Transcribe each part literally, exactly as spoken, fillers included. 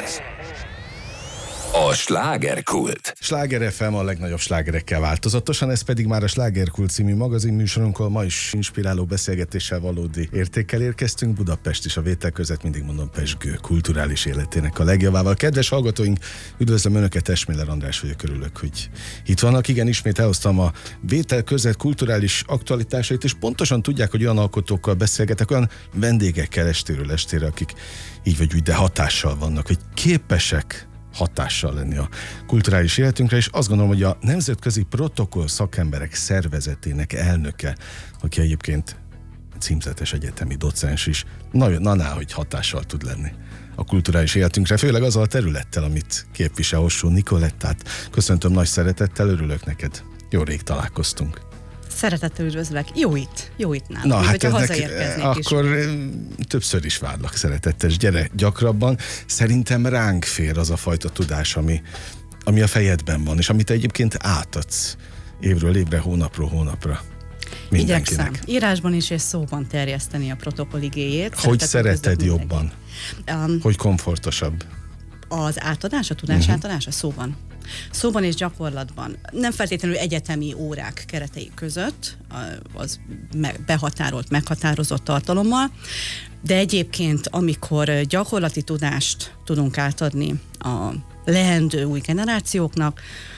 A slágerkult. Sláger ef em a legnagyobb slágerekkel változatosan, ez pedig már a Slágerkult című magazinműsorunkon. Ma is inspiráló beszélgetéssel, valódi értékkel érkeztünk. Budapest is a vétel között, mindig mondom, pezsgő kulturális életének a legjavával. Kedves hallgatóink, üdvözlöm Önöket, Esmiller András vagyok, örülök, hogy itt vannak. Igen, ismét elhoztam a vétel között kulturális aktualitásait, és pontosan tudják, hogy olyan alkotókkal beszélgetek, olyan vendégekkel estéről estére, akik így vagy úgy, de hatással vannak, hogy képesek hatással lenni a kulturális életünkre, és azt gondolom, hogy a Nemzetközi Protokoll Szakemberek Szervezetének elnöke, aki egyébként címzetes egyetemi docens is, nagyon, na, na, hogy hatással tud lenni a kulturális életünkre, főleg azzal a területtel, amit képvisel Hossó Nicolettát. Köszöntöm nagy szeretettel, örülök neked. Jó rég találkoztunk. Szeretettel üdvözlök. Jó itt, jó itt nálam. Na, így, hát ennek, akkor is. Többször is várlak, szeretettel, és gyere gyakrabban. Szerintem ránk fér az a fajta tudás, ami, ami a fejedben van, és amit egyébként átadsz évről évre, hónapról hónapra mindenkinek. Igyekszem írásban is és szóban terjeszteni a protokoll igéjét. Hogy szereted jobban? Um, hogy komfortosabb? Az átadás, a tudás uh-huh. átadása szóban. Szóban és gyakorlatban. Nem feltétlenül egyetemi órák keretei között, az behatárolt, meghatározott tartalommal, de egyébként, amikor gyakorlati tudást tudunk átadni a leendő új generációknak,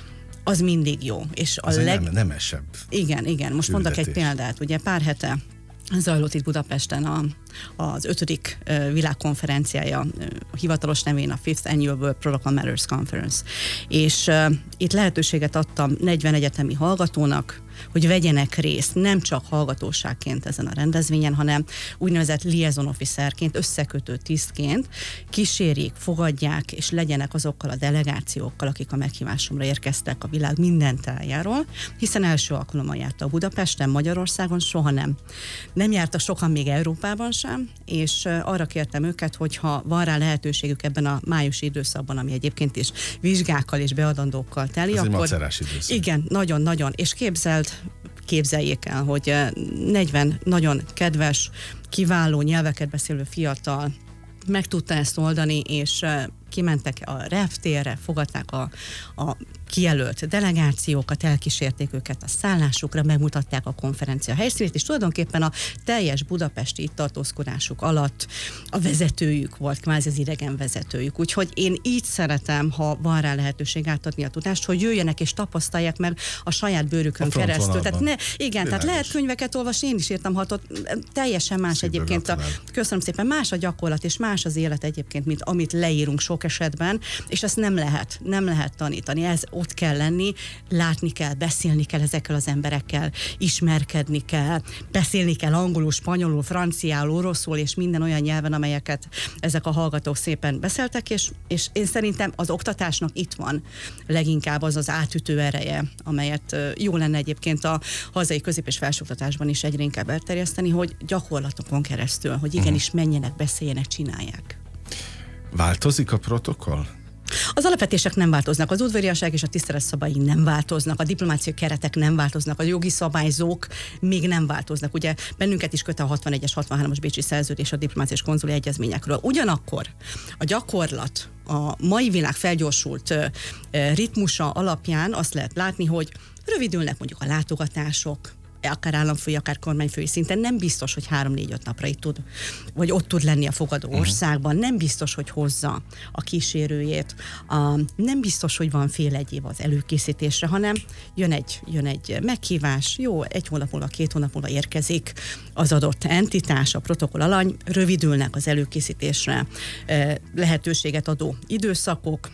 az mindig jó. És a az leg... nem, nemesebb. Igen, igen. Most küldetés. mondok egy példát. Ugye pár hete zajlott itt Budapesten a, az ötödik uh, világkonferenciája, uh, hivatalos nevén a Fifth Annual World Protocol Matters Conference. És uh, itt lehetőséget adtam negyven egyetemi hallgatónak, hogy vegyenek részt nem csak hallgatóságként ezen a rendezvényen, hanem úgynevezett liaison officerként, összekötő tisztként kísérjék, fogadják, és legyenek azokkal a delegációkkal, akik a meghívásomra érkeztek a világ minden tájáról, hiszen első alkalommal jártak Budapesten, Magyarországon, soha nem. Nem jártak sokan még Európában sem, és arra kértem őket, hogyha van rá lehetőségük ebben a májusi időszakban, ami egyébként is vizsgákkal és beadandókkal teli, ez akkor... egy macerás időszak. Igen, nagyon-nagyon, és képzeld, képzeljék el, hogy negyven nagyon kedves, kiváló nyelveket beszélő fiatal meg tudta ezt oldani, és kimentek a reptérre, fogadták a, a kijelölt delegációkat, elkísérték őket a szállásukra, megmutatták a konferencia helyszínét, és tulajdonképpen a teljes budapesti itt tartózkodásuk alatt a vezetőjük volt, kvázi az idegen vezetőjük. Úgyhogy én így szeretem, ha van rá lehetőség átadni a tudást, hogy jöjjenek és tapasztalják meg a saját bőrükön a keresztül. Tehát ne, igen, Világos. Tehát lehet könyveket olvasni, én is írtam hatot, teljesen más Szépen egyébként. A, köszönöm szépen, más a gyakorlat, és más az élet egyébként, mint amit leírunk sok esetben, és ezt nem lehet, nem lehet tanítani. Ez ott kell lenni, látni kell, beszélni kell ezekkel az emberekkel, ismerkedni kell, beszélni kell angolul, spanyolul, franciául, oroszul, és minden olyan nyelven, amelyeket ezek a hallgatók szépen beszéltek, és, és én szerintem az oktatásnak itt van leginkább az az átütő ereje, amelyet jó lenne egyébként a hazai közép- és felsőoktatásban is egyre inkább elterjeszteni, hogy gyakorlatokon keresztül, hogy igenis menjenek, beszéljenek, csinálják. Változik a protokoll? Az alapvetések nem változnak, az udvariasság és a tisztelet szabályi nem változnak, a diplomáciai keretek nem változnak, a jogi szabályzók még nem változnak. Ugye bennünket is köt a hatvanegyes, hatvanhármas bécsi szerződés a diplomáciai és konzuli egyezményekről. Ugyanakkor a gyakorlat, a mai világ felgyorsult ritmusa alapján azt lehet látni, hogy rövidülnek mondjuk a látogatások, akár államfői, akár kormányfői szinten, nem biztos, hogy három-négy-öt napra itt tud, vagy ott tud lenni a fogadó országban, nem biztos, hogy hozza a kísérőjét, a, nem biztos, hogy van fél egy év az előkészítésre, hanem jön egy, jön egy meghívás, jó, egy hónap múlva, két hónap múlva érkezik az adott entitás, a protokoll alany, rövidülnek az előkészítésre lehetőséget adó időszakok,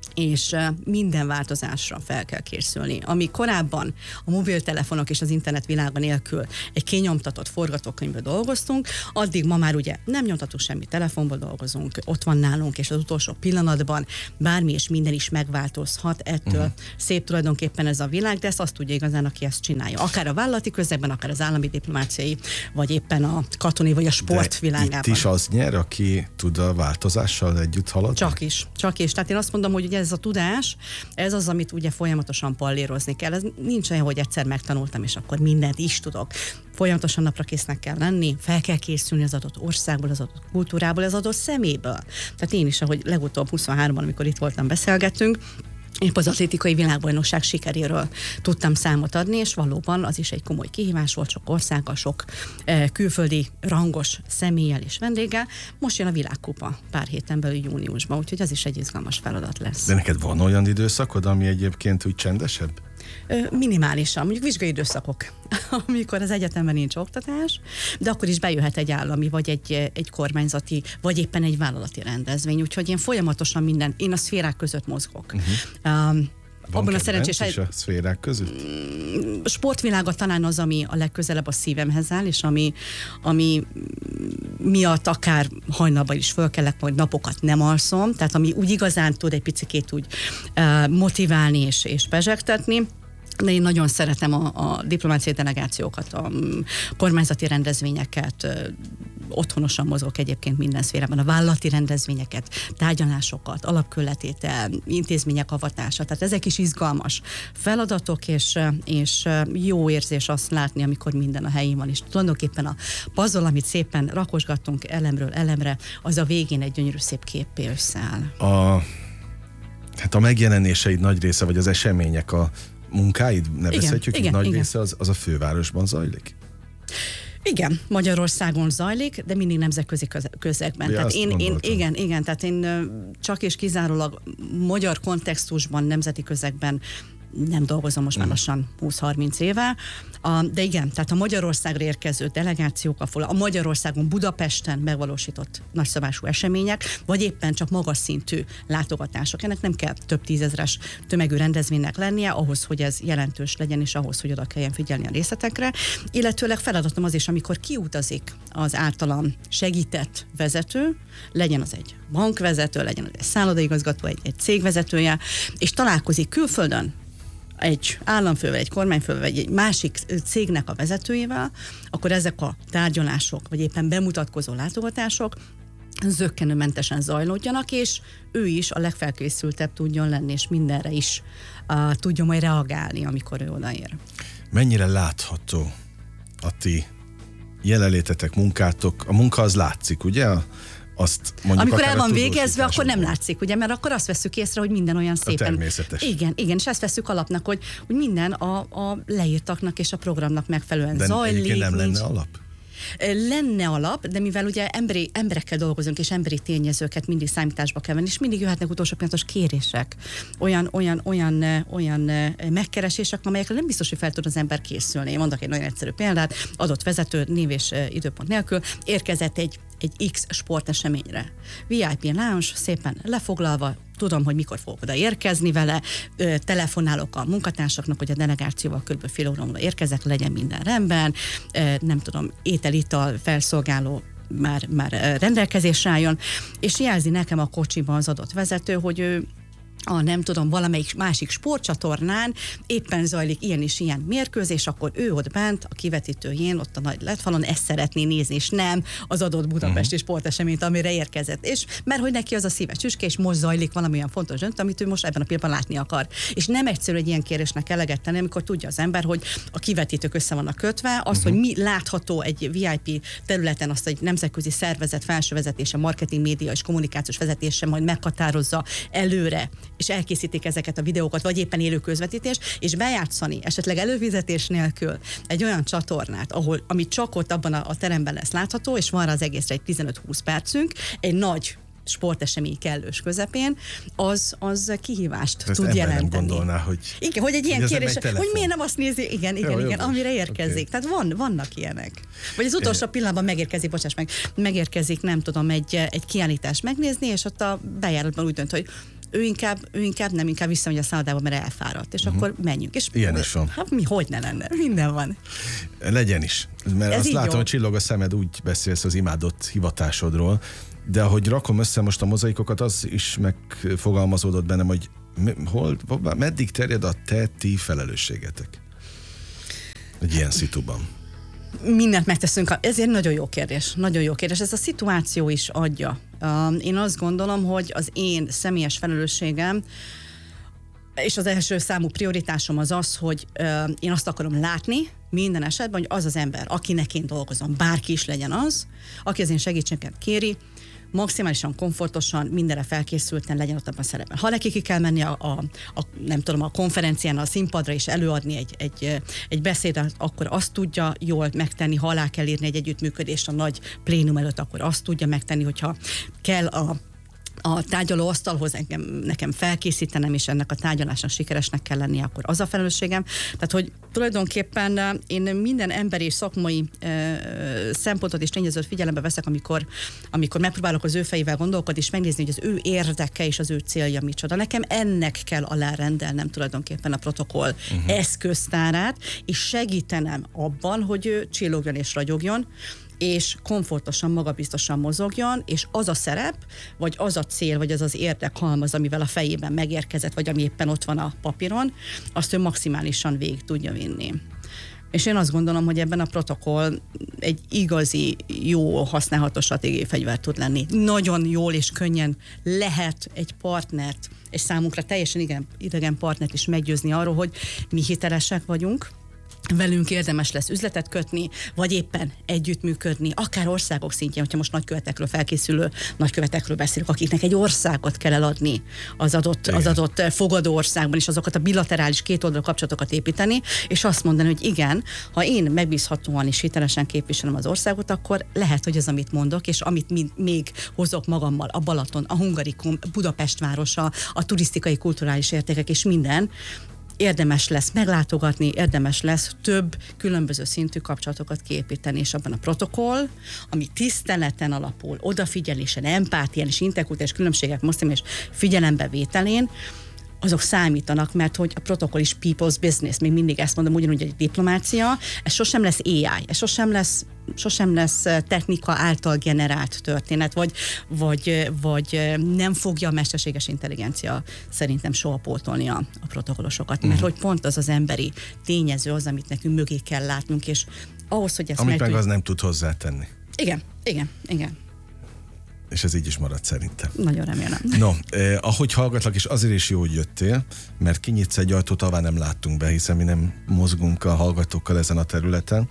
és minden változásra fel kell készülni. Ami korábban a mobiltelefonok és az internet világa nélkül egy kinyomtatott forgatókönyvből dolgoztunk, addig ma már ugye nem nyomtatunk semmi, telefonból dolgozunk, ott van nálunk, és az utolsó pillanatban bármi és minden is megváltozhat, ettől uh-huh. szép tulajdonképpen ez a világ, de ezt azt tudja igazán, aki ezt csinálja. Akár a vállalati közegben, akár az állami diplomáciai, vagy éppen a katonai, vagy a sport világában. Itt is az nyer, aki tud a változással együtt haladni? Csak is, csak is. Tehát én azt mondom, hogy ugye ugye ez a tudás, ez az, amit ugye folyamatosan pallérozni kell. Ez nincs olyan, hogy egyszer megtanultam, és akkor mindent is tudok. Folyamatosan napra késznek kell lenni, fel kell készülni az adott országból, az adott kultúrából, az adott szeméből. Tehát én is, ahogy legutóbb huszonháromban, amikor itt voltam, beszélgettünk, épp az atlétikai világbajnokság sikeréről tudtam számot adni, és valóban az is egy komoly kihívás volt, sok országgal, sok eh, külföldi rangos személlyel és vendéggel. Most jön a világkupa pár héten belül júniusban, úgyhogy az is egy izgalmas feladat lesz. De neked van olyan időszakod, ami egyébként úgy csendesebb? Minimálisan, mondjuk vizsgai időszakok, amikor az egyetemben nincs oktatás, de akkor is bejöhet egy állami, vagy egy, egy kormányzati, vagy éppen egy vállalati rendezvény, úgyhogy én folyamatosan minden, én a szférák között mozgok. Uh-huh. Um, Van abban a szerencsés szerencsés is a szférák között? Sportvilága talán az, ami a legközelebb a szívemhez áll, és ami, ami miatt akár hajnalban is fölkelek, vagy napokat nem alszom, tehát ami úgy igazán tud egy picikét úgy uh, motiválni és, és pezsegtetni. De én nagyon szeretem a, a diplomáciai delegációkat, a kormányzati rendezvényeket, otthonosan mozgok egyébként minden szférában, a vállalati rendezvényeket, tárgyalásokat, alapkőletétel, intézmények avatása, tehát ezek is izgalmas feladatok, és, és jó érzés azt látni, amikor minden a helyén van, és tulajdonképpen a puzzle, amit szépen rakosgattunk elemről elemre, az a végén egy gyönyörű szép képpé összeáll. A, hát a megjelenéseid nagy része, vagy az események, a munkáid, nevezhetjük, igen, nagy igen. része az, az a fővárosban zajlik? Igen, Magyarországon zajlik, de mindig nemzetközi közegben. Ja, tehát én, én, igen, igen, tehát én csak és kizárólag magyar kontextusban, nemzeti közegben nem dolgozom most már lassan húsz-harminc éve, a, de igen, tehát a Magyarországra érkező delegációk, a Magyarországon, Budapesten megvalósított nagyszabású események, vagy éppen csak magas szintű látogatások. Ennek nem kell több tízezres tömegű rendezvénynek lennie, ahhoz, hogy ez jelentős legyen, és ahhoz, hogy oda kelljen figyelni a részletekre. Illetőleg feladatom az is, amikor kiutazik az általam segített vezető, legyen az egy bankvezető, legyen az egy szállodaigazgató, egy, egy cégvezetője, és találkozik külföldön egy államfővel, egy kormányfővel, vagy egy másik cégnek a vezetőjével, akkor ezek a tárgyalások, vagy éppen bemutatkozó látogatások zökkenőmentesen zajlódjanak, és ő is a legfelkészültebb tudjon lenni, és mindenre is uh, tudjon majd reagálni, amikor ő odaér. Mennyire látható a ti jelenlétetek, munkátok? A munka az látszik, ugye? Azt amikor el van végezve, akkor nem látszik, ugye, mert akkor azt vesszük észre, hogy minden olyan szépen... A természetes. Igen, igen, és ezt vesszük alapnak, hogy, hogy minden a, a leírtaknak és a programnak megfelelően de zajlik. De nem nincs... lenne alap? Lenne alap, de mivel ugye emberi, emberekkel dolgozunk, és emberi tényezőket mindig számításba kell venni, és mindig jöhetnek utolsó pillanatos kérések, olyan, olyan, olyan, olyan megkeresések, amelyekre nem biztos, hogy fel tud az ember készülni. Én mondok egy nagyon egyszerű példát, adott vezető név és időpont nélkül érkezett egy, egy X sporteseményre. vé i pé lounge, szépen lefoglalva, tudom, hogy mikor fogok oda érkezni vele, telefonálok a munkatársaknak, hogy a delegációval kb. Fél óra múlva érkezek, legyen minden rendben, nem tudom, étel-ital felszolgáló már, már rendelkezésre álljon, és jelzi nekem a kocsiban az adott vezető, hogy ő a nem tudom, valamelyik másik sportcsatornán éppen zajlik ilyen és ilyen mérkőzés, akkor ő ott bent, a kivetítőjén, ott a nagy letfalon ezt szeretné nézni, és nem az adott budapesti sporteseményt, amire érkezett. És mert hogy neki az a szíve csücske, és most zajlik valami olyan fontos döntő, amit ő most ebben a pillanatban látni akar. És nem egyszerű egy ilyen kérésnek eleget tenni, amikor tudja az ember, hogy a kivetítők össze vannak kötve, az, uh-huh. hogy mi látható egy vé i pé területen, azt egy nemzetközi szervezet felső vezetése, marketing, média és kommunikációs vezetése majd meghatározza előre, és elkészítik ezeket a videókat, vagy éppen élő közvetítés, és bejátszani esetleg előfizetés nélkül egy olyan csatornát, ahol, ami csak ott abban a, a teremben lesz látható, és van rá az egészre egy tizenöt-húsz percünk, egy nagy sportesemény kellős közepén, az, az kihívást ezt tud jelenteni. Nem gondolná, hogy... Igen, hogy egy ilyen hogy kérés, hogy miért nem azt nézi, igen, igen, jó, igen, jó, amire érkezik. Okay. Tehát van, vannak ilyenek. Vagy az utolsó pillanatban megérkezik, bocsáss meg, megérkezik, nem tudom, egy, egy kiállítást megnézni, és ott a bejáratban úgy dönt, hogy ő inkább, ő inkább nem, inkább visszamegy a szállodába, mert elfáradt, és uh-huh. akkor menjünk. És ilyen is van. Hát mi, hogy ne lenne? Minden van. Legyen is. Mert ez azt látom, jó. Hogy csillog a szemed, úgy beszélsz az imádott hivatásodról, de ahogy rakom össze most a mozaikokat, az is megfogalmazódott bennem, hogy hol, meddig terjed a te ti felelősségetek egy ilyen szituban? Mindent megteszünk. Ezért nagyon jó kérdés. Nagyon jó kérdés. Ez a szituáció is adja Én azt gondolom, hogy az én személyes felelősségem, és az első számú prioritásom az az, hogy én azt akarom látni minden esetben, hogy az az ember, akinek én dolgozom, bárki is legyen az, aki az én segítséget kéri, maximálisan komfortosan, mindenre felkészülten legyen ott abban a szerepben. Ha neki ki kell menni a, a, a, nem tudom, a konferencián, a színpadra és előadni egy, egy, egy beszédet, akkor azt tudja jól megtenni, ha alá kell írni egy együttműködést a nagy plénum előtt, akkor azt tudja megtenni, hogyha kell a a tárgyalóasztalhoz nekem, nekem felkészítenem, és ennek a tárgyalásnak sikeresnek kell lennie, akkor az a felelősségem. Tehát, hogy tulajdonképpen én minden emberi és szakmai e, szempontot és tényezőt figyelembe veszek, amikor, amikor megpróbálok az ő fejével gondolkodni, és megnézni, hogy az ő érdeke és az ő célja micsoda. Nekem ennek kell alárendelnem tulajdonképpen a protokoll uh-huh. eszköztárát, és segítenem abban, hogy ő csillogjon és ragyogjon, és komfortosan, magabiztosan mozogjon, és az a szerep, vagy az a cél, vagy az az érdekhalmaz, amivel a fejében megérkezett, vagy ami éppen ott van a papíron, azt ő maximálisan végig tudja vinni. És én azt gondolom, hogy ebben a protokoll egy igazi, jó, használható stratégiai fegyver tud lenni. Nagyon jól és könnyen lehet egy partnert, és számunkra teljesen igen, idegen partnert is meggyőzni arról, hogy mi hitelesek vagyunk, velünk érdemes lesz üzletet kötni, vagy éppen együttműködni, akár országok szintjén, hogyha most nagykövetekről felkészülő nagykövetekről beszélünk, akiknek egy országot kell eladni az adott, az adott fogadó országban, és azokat a bilaterális kétoldalú kapcsolatokat építeni, és azt mondani, hogy igen, ha én megbízhatóan és hitelesen képviselem az országot, akkor lehet, hogy az, amit mondok, és amit még hozok magammal, a Balaton, a Hungarikum, Budapest városa, a turisztikai, kulturális értékek és minden, érdemes lesz meglátogatni, érdemes lesz több különböző szintű kapcsolatokat kiépíteni, és abban a protokoll, ami tiszteleten alapul, odafigyelésen, empátián és interkulturális különbségek moszlim és figyelembevételén, azok számítanak, mert hogy a protokoll is people's business, még mindig ezt mondom, ugyanúgy egy diplomácia, ez sosem lesz á i, ez sosem lesz, sosem lesz technika által generált történet, vagy, vagy, vagy nem fogja a mesterséges intelligencia szerintem soha pótolni a, a protokollosokat, mert uh-huh. hogy pont az az emberi tényező az, amit nekünk mögé kell látnunk, és ahhoz, hogy ezt amit meg tud... az nem tud hozzátenni. Igen, igen, igen. És ez így is marad szerintem. Nagyon remélem. No, eh, ahogy hallgatlak, és azért is jó, hogy jöttél, mert kinyitsz egy ajtót, ahová nem láttunk be, hiszen mi nem mozgunk a hallgatókkal ezen a területen.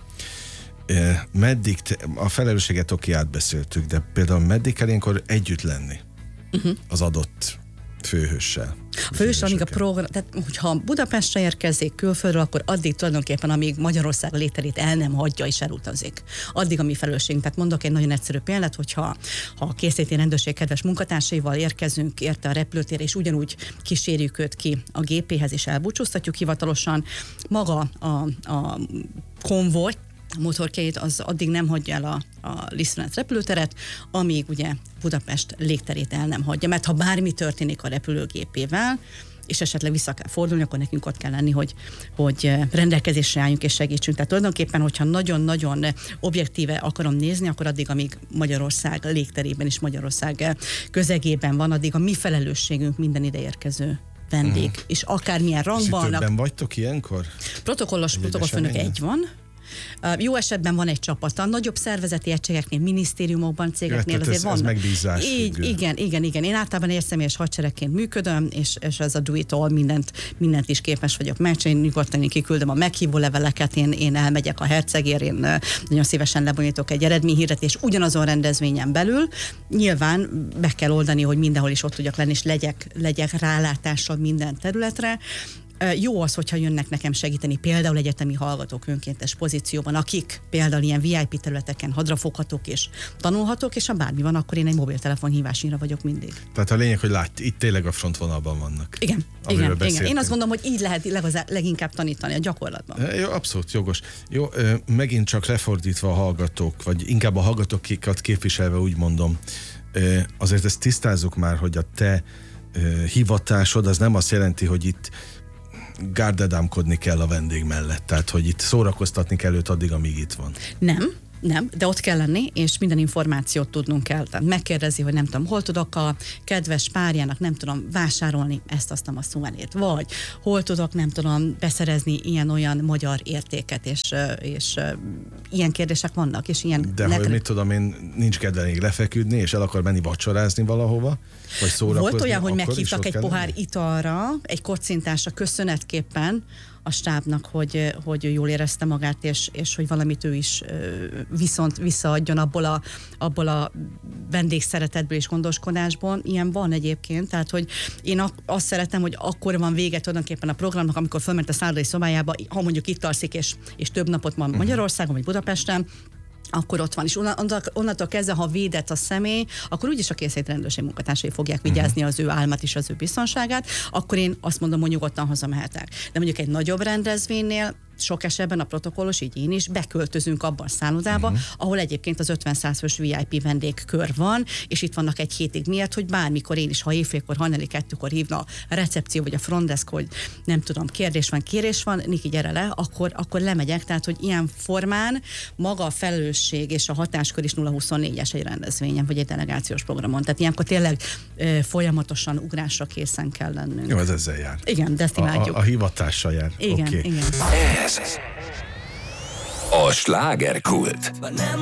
Eh, meddig, te, a felelősséget oké, átbeszéltük, de például meddig kell ilyenkor együtt lenni uh-huh. az adott főhőssel? A főhős, amíg a program, tehát hogyha Budapestre érkezik külföldről, akkor addig tulajdonképpen, amíg Magyarország léterét el nem hagyja és elutazik. Addig a mi felelősségünk. Tehát mondok egy nagyon egyszerű példát, hogyha ha a készléti rendőrség kedves munkatársaival érkezünk érte a repülőtérre, és ugyanúgy kísérjük őt ki a gépéhez, és elbúcsúztatjuk hivatalosan, maga a, a konvoj, a motorkét az addig nem hagyja el a, a Lisztvenec repülőteret, amíg ugye Budapest légterét el nem hagyja, mert ha bármi történik a repülőgépével, és esetleg vissza kell fordulni, akkor nekünk ott kell lenni, hogy, hogy rendelkezésre álljunk és segítsünk. Tehát tulajdonképpen, hogyha nagyon-nagyon objektíve akarom nézni, akkor addig, amíg Magyarország légterében és Magyarország közegében van, addig a mi felelősségünk minden ide érkező vendég. Uh-huh. És akármilyen rangban. Többen vagytok ilyenkor? Protokollos protokollfőnök egy van. Uh, jó esetben van egy csapata, nagyobb szervezeti egységeknél, minisztériumokban, cégeknél Jöhet, azért ez, vannak. Ez megbízás. Így, igen, igen, igen. Én általában értszemélyes hadseregként működöm, és, és ez a do it all, mindent, mindent is képes vagyok megcsinálni. Én nyugodtan én kiküldöm a meghívó leveleket, én, én elmegyek a hercegért, én nagyon szívesen lebonyolítok egy eredményhirdetést ugyanazon rendezvényen belül. Nyilván be kell oldani, hogy mindenhol is ott tudjak lenni, és legyek, legyek rálátással minden területre. Jó az, hogyha jönnek nekem segíteni például egyetemi hallgatók önkéntes pozícióban, akik például ilyen vé i pé területeken hadrafoghatók és tanulhatók, és ha bármi van, akkor én egy mobiltelefon hívásnyira vagyok mindig. Tehát a lényeg, hogy lát, itt tényleg a frontvonalban vannak. Igen, igen, igen. Én azt gondolom, hogy így lehet legazá, leginkább tanítani a gyakorlatban. Jó, abszolút jogos. Jó, megint csak lefordítva a hallgatók, vagy inkább a hallgatókat képviselve úgy mondom, azért ezt tisztázzuk már, hogy a te hivatásod az nem azt jelenti, hogy itt gárdadámkodni kell a vendég mellett, tehát hogy itt szórakoztatni kell őt addig, amíg itt van. Nem, Nem, de ott kell lenni, és minden információt tudnunk kell. Tehát megkérdezi, hogy nem tudom, hol tudok a kedves párjának, nem tudom, vásárolni ezt-azt a szuvenért, vagy hol tudok, nem tudom, beszerezni ilyen-olyan magyar értéket, és, és ilyen kérdések vannak, és ilyen... De net... hogy mit tudom én, nincs kedvenék lefeküdni, és el akar menni vacsorázni valahova, vagy szórakozni. Volt olyan, hogy meghívtak egy pohár lenni? italra, egy kocintásra köszönetképpen a stábnak, hogy, hogy ő jól érezte magát, és, és hogy valamit ő is viszont visszaadjon abból a, abból a vendégszeretetből és gondoskodásból. Ilyen van egyébként, tehát hogy én azt szeretem, hogy akkor van vége tulajdonképpen a programnak, amikor fölment a szállodai szobájába, ha mondjuk itt alszik, és, és több napot van Magyarországon, vagy Budapesten, akkor ott van. És onnantól kezdve, ha védett a személy, akkor úgyis a készít rendőrség munkatársai fogják vigyázni az ő álmát és az ő biztonságát, akkor én azt mondom, hogy nyugodtan hazamehetek. De mondjuk egy nagyobb rendezvénynél sok esetben a protokollos, így én is, beköltözünk abban a szállodába, uh-huh. ahol egyébként az ötven-száz fős vé i pé vendégkör van, és itt vannak egy hétig miatt, hogy bármikor én is, ha éjfélkor, hajnali kettőkor hívna a recepció vagy a frontdesk, hogy nem tudom, kérdés van, kérés van, Niki, gyere le, akkor, akkor lemegyek, tehát, hogy ilyen formán maga a felelősség és a hatáskör is nulla huszonnégyes egy rendezvényen, vagy egy delegációs programon. Tehát ilyenkor tényleg e, folyamatosan ugrásra készen kell lennünk. Jó, ez ezzel jár. Igen, de ezt imádjuk. A, a, a hivatással jár. Igen, okay. igen. Ez a slágerkult. Nem